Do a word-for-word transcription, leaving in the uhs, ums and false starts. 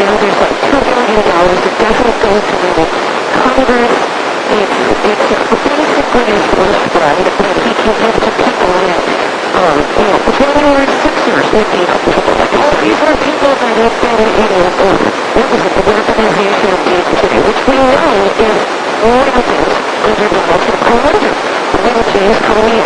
now there's like two billion dollars that doesn't go through Congress. It's, it's basically his first right that he can give to people that, um, you know, January sixers would be, oh, these are people that have been, you know, uh, what was it, the weaponization of the today, which we know is rampant under Donald Trump. However, little James Comey